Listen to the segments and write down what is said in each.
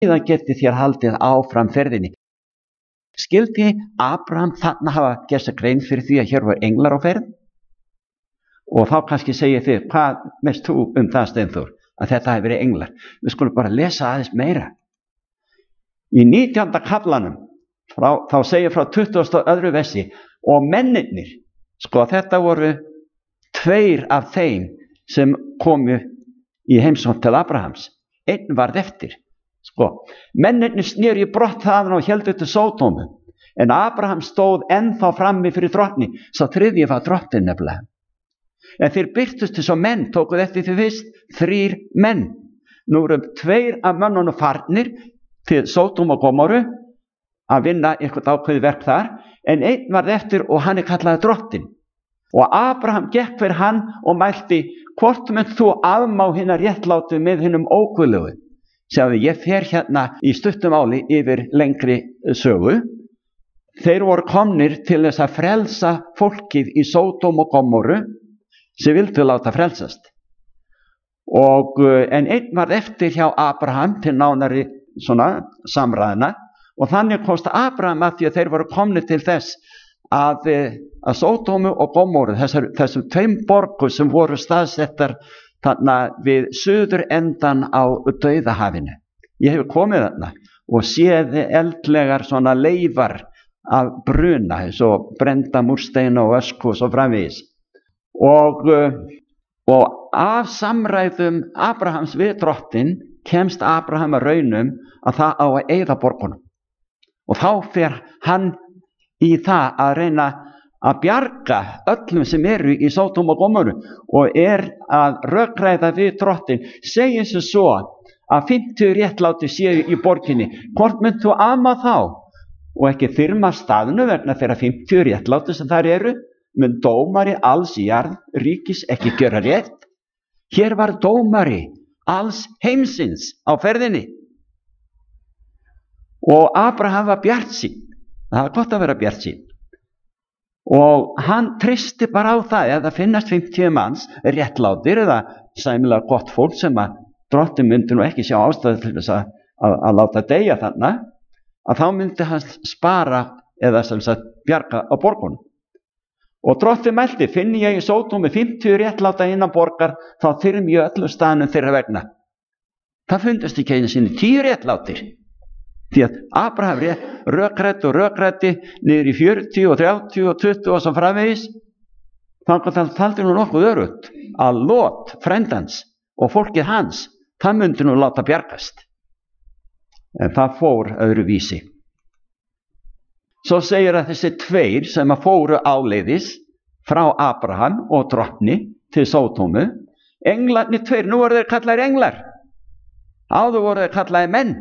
síðan geti þér haldið áfram ferðinni. Skildi Abraham þarna hafa gert sér grein fyrir því að hér voru englar á ferð? Og þá kannski segið þið, hvað veist þú það, Steinþór, að þetta hefur verið englar? Við skulum bara lesa aðeins meira. Í 19. kaflanum, þá segir frá 22. versi, og mennirnir, þetta voru 2 af þeim sem komu í heimsókn til Abrahams. Einn varð eftir. Mennirnir snéru í brott þaðan og héldu til Sódómu, en Abraham stóð ennþá frammi fyrir drottni. Sá 3. var drottinn nefnilega. En þeir birtust þess að menn, tókuð eftir því fyrst, 3 menn. Nú eru 2 af mönnunum farnir til Sódómu og Gómoru að vinna eitthvað ákveðið verk þar, en einn varð eftir og hann kallaði drottinn. Og Abraham gekk fyrir hann og mælti, hvort munt þú afmá hina réttlátu með hinum óguðlegu? Sjáðu, ég fer hérna í stuttum máli yfir lengri sögu. Þeir voru komnir til þess að frelsa fólkið í Sódóm og Gómoru sem vildu láta frelsast. En einn var eftir hjá Abraham til nánari samræðina, og þannig komst Abraham að því að þeir voru komnir til þess að Sódómu og Gómoru, þessum 2 borgum sem voru staðsettar þarna við suður endan á Dauðahafinu. Ég hef komið þarna og séð eldlegar leifar af bruna, eins og brennda múrsteina og ösku og svo framvegis. Og af samræðum Abrahams við drottinn kemst Abraham að raunum að það á að eyða borgunum. Og þá fer hann í það að reyna að bjarga öllum sem eru í Sódóm og Gómoru og að rökræða við drottinn. Segir sem svo að 50 réttláti séu í borginni. Hvort mynd þú afmá þá? Og ekki þyrma staðnu vegna þeirra 50 réttláti sem þar eru? Mun dómari alls jarðríkis ekki gera rétt? Hér var dómari alls heimsins á ferðinni. Og Abraham var bjartsýnn. Það var gott að vera bjartsýnn. Og hann treysti bara á það að það finnast 50 manns réttlátir eða sæmilega gott fólk sem að drottinn myndi nú ekki sjá ástæðu til þess að láta deyja þarna, að þá myndi hann spara eða sem sagt bjarga á borgunum. Og drottinn mælti, finni ég í Sódómu 50 réttláta innan borgar, þá þyrmi ég öllum staðnum þeirra vegna. Það fundust ekki einu sinni 10 réttlátir. Því að Abraham rökrætti niður í 40 og 30 og 20 og svo framvegis. Þannig að taldi nú nokkuð örugt að Lot, frendans og fólkið hans, það myndi nú láta bjargast. En það fór öðruvísi. Svo segir að þessi 2 sem að fóru áleiðis frá Abraham og drottni til Sódómu, englarnir 2, nú voru þeir kallaðir englar. Áður voru þeir kallaðir menn.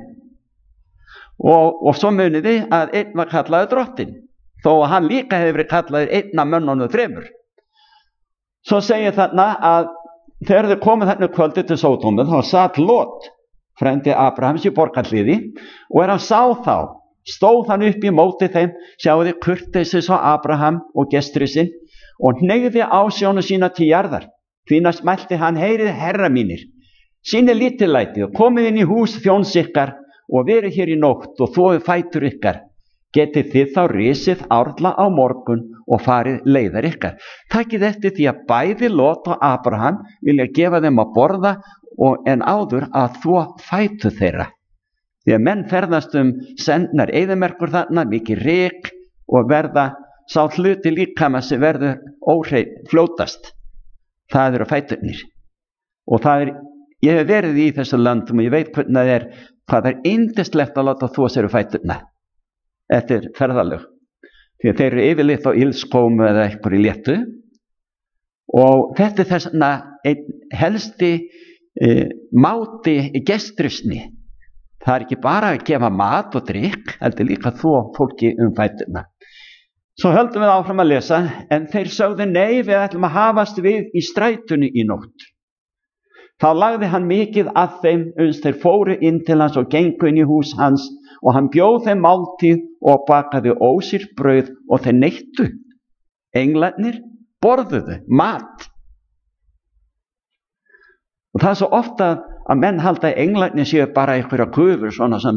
Og svo munið þið að einn var kallaður drottinn, þó að hann líka hefði verið kallaður einn af mönnunum 3. Svo segir þarna að þegar þeir komið þarna kvöldi til Sódómu, þá satt Lot, frendi Abrahams í borgarhliði, og hann sá þá, stóð hann upp í móti þeim, sjáði kurteisis á Abraham og gestri sinn, og hneigði ásjónu sína til jarðar. Því næst mælti hann, heyrið herra mínir, sýnið lítillæti og komið inn í hús þjóns ykkar, og verið hér í nótt og þvoið fætur ykkar, getið þið þá risið árla á morgun og farið leiðar ykkar. Takið eftir því að bæði Lot og Abraham vilja gefa þeim að borða en áður að þvo fætur þeirra. Því að menn ferðast sendnar eyðimerkur þarna, mikið ryk og verða sá hluti líkama sem verður óhreinn fljótast. Það eru fæturnir. Og ég hef verið í þessu landum og ég veit hvernig það er yndislegt að láta þvo sér fæturna eftir ferðalög. Því að þeir eru yfirleitt á ilskómu eða eitthvað í léttu. Og þetta er þessna einn helsti máti gestrisni. Það er ekki bara að gefa mat og drykk, heldur líka þvo fólki fæturna. Svo höldum við áfram að lesa, en þeir sögðu nei, við ætlum að hafast við í strætunni í nótt. Þá lagði hann mikið að þeim uns þeir fóru inn til hans og gengu inn í hús hans og hann bjóð þeim máltíð og bakaði ósýrt brauð og þeir neittu. Englarnir borðuðu mat. Og það er svo ofta að menn halda að englarnir séu bara einhverja gufur svona sem